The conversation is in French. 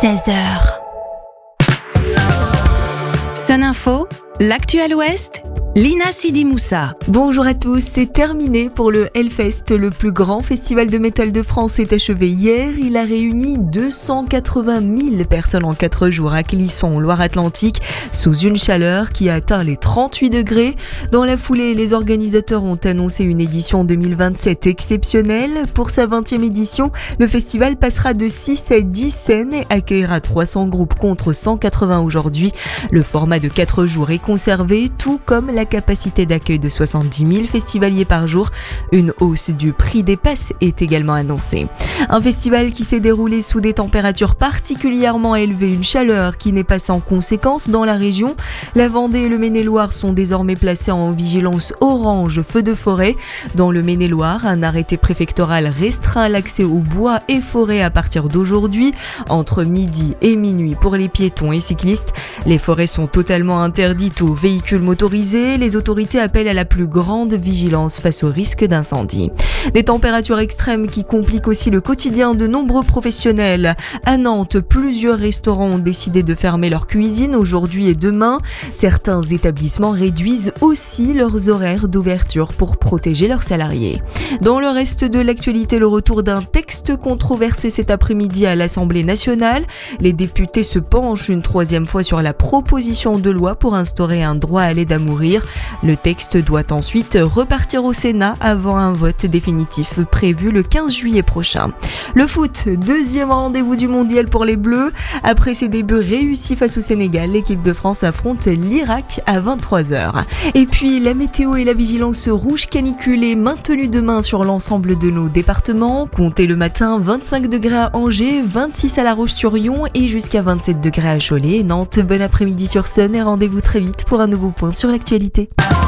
16h. Sun Info, l'actu à l'Ouest, Lina Sidi Moussa. Bonjour à tous, c'est terminé pour le Hellfest. Le plus grand festival de métal de France s'est achevé hier. Il a réuni 280 000 personnes en 4 jours à Clisson, Loire-Atlantique, sous une chaleur qui a atteint les 38 degrés. Dans la foulée, les organisateurs ont annoncé une édition 2027 exceptionnelle. Pour sa 20e édition, le festival passera de 6 à 10 scènes et accueillera 300 groupes contre 180 aujourd'hui. Le format de 4 jours est conservé, tout comme la capacité d'accueil de 70 000 festivaliers par jour. Une hausse du prix des passes est également annoncée. Un festival qui s'est déroulé sous des températures particulièrement élevées, une chaleur qui n'est pas sans conséquences dans la région. La Vendée et le Maine-et-Loire sont désormais placés en vigilance orange feu de forêt. Dans le Maine-et-Loire, un arrêté préfectoral restreint l'accès aux bois et forêts à partir d'aujourd'hui, entre midi et minuit pour les piétons et cyclistes. Les forêts sont totalement interdites aux véhicules motorisés. Les autorités appellent à la plus grande vigilance face au risque d'incendie. Des températures extrêmes qui compliquent aussi le quotidien de nombreux professionnels. À Nantes, plusieurs restaurants ont décidé de fermer leurs cuisines aujourd'hui et demain. Certains établissements réduisent aussi leurs horaires d'ouverture pour protéger leurs salariés. Dans le reste de l'actualité, le retour d'un texte controversé cet après-midi à l'Assemblée nationale. Les députés se penchent une 3e fois sur la proposition de loi pour instaurer un droit à l'aide à mourir. Le texte doit ensuite repartir au Sénat avant un vote définitif prévu le 15 juillet prochain. Le foot, 2e rendez-vous du mondial pour les Bleus. Après ses débuts réussis face au Sénégal, l'équipe de France affronte l'Irak à 23h. Et puis la météo et la vigilance rouge canicule est maintenue demain sur l'ensemble de nos départements. Comptez le matin 25 degrés à Angers, 26 à La Roche-sur-Yon et jusqu'à 27 degrés à Cholet et Nantes. Bon après-midi sur Sun et rendez-vous très vite pour un nouveau point sur l'actualité.